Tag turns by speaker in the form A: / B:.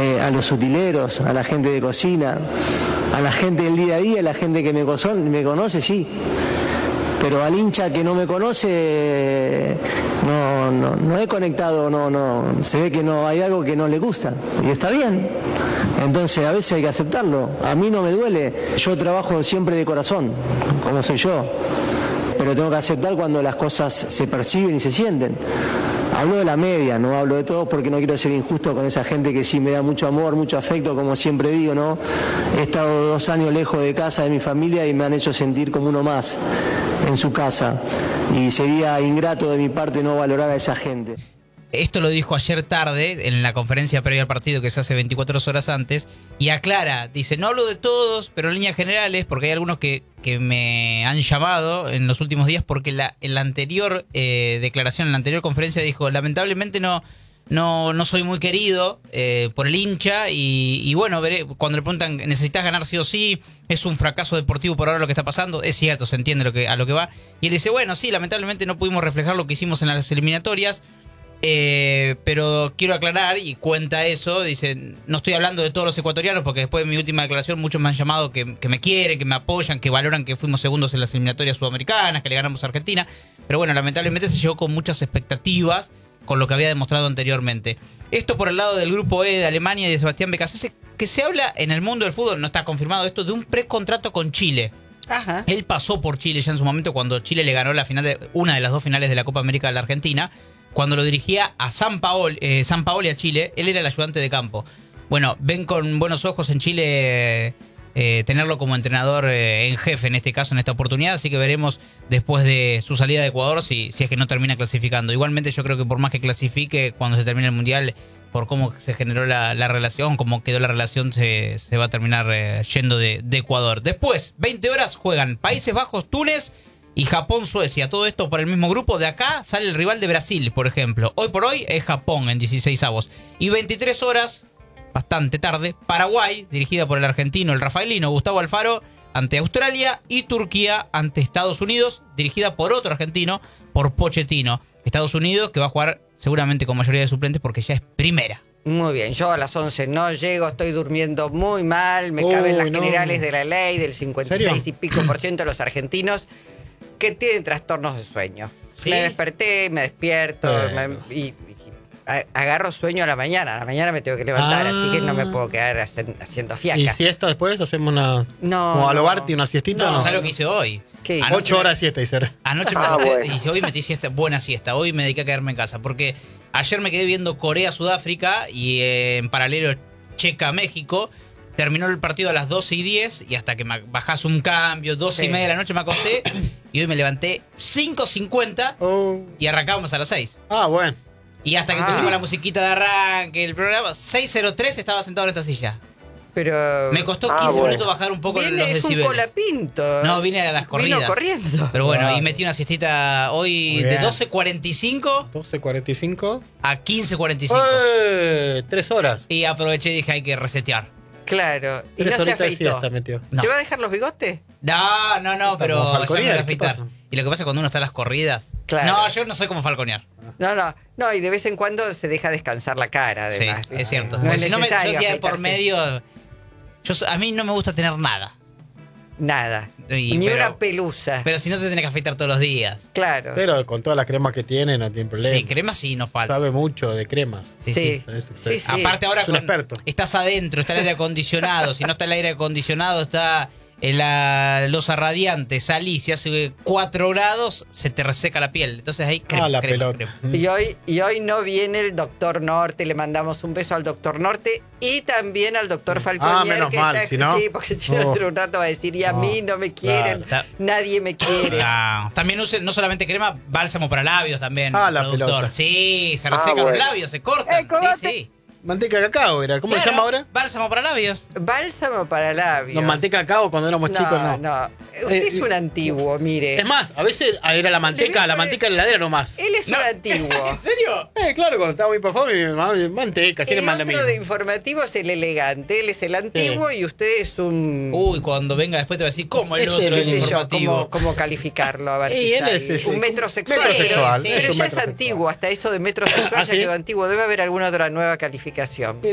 A: a los utileros, a la gente de cocina, a la gente del día a día, a la gente que me conoce, sí. Pero al hincha que no me conoce, no he conectado, se ve que no hay algo que no le gusta, y está bien. Entonces a veces hay que aceptarlo. A mí no me duele, yo trabajo siempre de corazón, como soy yo, pero tengo que aceptar cuando las cosas se perciben y se sienten. Hablo de la media, no hablo de todos porque no quiero ser injusto con esa gente que sí me da mucho amor, mucho afecto, como siempre digo, ¿no? He estado 2 años lejos de casa, de mi familia, y me han hecho sentir como uno más en su casa. Y sería ingrato de mi parte no valorar a esa gente.
B: Esto lo dijo ayer tarde en la conferencia previa al partido que se hace 24 horas antes, y aclara, dice, no hablo de todos, pero en líneas generales, porque hay algunos que me han llamado en los últimos días, porque en la anterior declaración, en la anterior conferencia dijo, lamentablemente no soy muy querido por el hincha, y bueno, cuando le preguntan, ¿necesitas ganar sí o sí? ¿Es un fracaso deportivo por ahora lo que está pasando? Es cierto, se entiende a lo que va. Y él dice, bueno, sí, lamentablemente no pudimos reflejar lo que hicimos en las eliminatorias, pero quiero aclarar, y cuenta eso, dice, no estoy hablando de todos los ecuatorianos, porque después de mi última declaración muchos me han llamado que me quieren, que me apoyan, que valoran que fuimos segundos en las eliminatorias sudamericanas, que le ganamos a Argentina, pero bueno, lamentablemente se llegó con muchas expectativas con lo que había demostrado anteriormente. Esto por el lado del grupo E de Alemania y de Sebastián Becasese, que se habla en el mundo del fútbol, no está confirmado esto, de un precontrato con Chile.
C: Ajá.
B: Él pasó por Chile ya en su momento cuando Chile le ganó la final una de las 2 finales de la Copa América a la Argentina. Cuando lo dirigía a San Paoli a Chile, él era el ayudante de campo. Bueno, ven con buenos ojos en Chile tenerlo como entrenador en jefe, en este caso, en esta oportunidad. Así que veremos después de su salida de Ecuador si es que no termina clasificando. Igualmente yo creo que por más que clasifique, cuando se termine el Mundial, por cómo se generó la relación, cómo quedó la relación, se va a terminar yendo de Ecuador. Después, 20 horas, juegan Países Bajos, Túnez y Japón-Suecia. Todo esto por el mismo grupo. De acá sale el rival de Brasil, por ejemplo. Hoy por hoy es Japón en 16avos. Y 23 horas, bastante tarde, Paraguay, dirigida por el argentino, el rafaelino Gustavo Alfaro, ante Australia, y Turquía ante Estados Unidos, dirigida por otro argentino, por Pochettino. Estados Unidos que va a jugar seguramente con mayoría de suplentes porque ya es primera.
C: Muy bien, yo a las 11 no llego, estoy durmiendo muy mal, me caben las generales de la ley del 56 y pico % de los argentinos que tienen trastornos de sueño. ¿Sí? Me desperté, me despierto y agarro sueño a la mañana me tengo que levantar, así que no me puedo quedar haciendo fiaca.
D: ¿Y si esto después hacemos una como a lo Barty, una siestita?
B: No, ¿sabes lo que hice hoy?
D: 8 horas de siesta, dice.
B: Anoche me acosté y dice, hoy metí siesta, buena siesta, hoy me dediqué a quedarme en casa, porque ayer me quedé viendo Corea-Sudáfrica y en paralelo Checa-México. Terminó el partido a las 12:10 y hasta que me bajás un cambio, 12:30 de la noche me acosté, y hoy me levanté 5:50 y arrancábamos a las 6.
D: Ah, bueno.
B: Y hasta que pusimos la musiquita de arranque, el programa, 6:03 estaba sentado en esta silla.
C: Pero
B: me costó 15 minutos bajar un poco los decibeles.
C: Es un colapinto.
B: No, vine a las corridas.
C: Vino corriendo.
B: Pero bueno, y metí una siestita hoy de 12:45.
D: 12:45
B: a 15:45.
D: 3 horas.
B: Y aproveché y dije, hay que resetear.
C: Claro. Y no se afeitó.
B: No.
C: ¿Se va a dejar los bigotes?
B: No, pero ya me voy a afeitar. Y lo que pasa es cuando uno está en las corridas.
C: Claro.
B: No, yo no soy como falconear.
C: No, y de vez en cuando se deja descansar la cara, además.
B: Sí, es cierto.
C: No es
B: si no
C: necesario
B: yo por medio. A mí no me gusta tener nada.
C: Nada. Ni una pelusa.
B: Pero si no te tenés que afeitar todos los días.
C: Claro.
D: Pero con todas las cremas que tiene no tiene problema.
B: Sí, cremas sí no falta.
D: Sabe mucho de cremas.
C: Sí.
B: Aparte ahora estás adentro, está el aire acondicionado. Si no está el aire acondicionado, está la losa radiante. Salís y hace 4 grados, se te reseca la piel. Entonces ahí crema.
C: Y hoy no viene el doctor Norte. Le mandamos un beso al doctor Norte y también al doctor Falconier.
D: Menos
C: que
D: mal,
C: está,
D: si no.
C: Sí, porque si no, dentro de un rato va a decir, y a mí no me quieren, nadie me quiere.
B: También use no solamente crema, bálsamo para labios también.
D: La
B: productor.
D: pelota.
B: Sí, se resecan los labios, se cortan. Sí.
D: Manteca de cacao era, ¿cómo se llama ahora?
B: Bálsamo para labios.
C: Bálsamo para labios.
D: No, manteca de cacao cuando éramos chicos, no.
C: No, usted es un antiguo, mire.
D: Es más, a veces era la manteca en la heladera nomás.
C: Él es un antiguo.
B: ¿En serio?
D: Claro, cuando estaba muy por favor, mi mamá, manteca,
C: el otro de informativo es el elegante, él es el antiguo y usted es un...
B: Uy, cuando venga después te va a decir, ¿cómo el otro es informativo?
C: ¿Cómo calificarlo? A ver
D: y él es
C: un metrosexual. Pero ya es antiguo, hasta eso de metrosexual ya quedó antiguo. Debe haber alguna otra nueva calificación.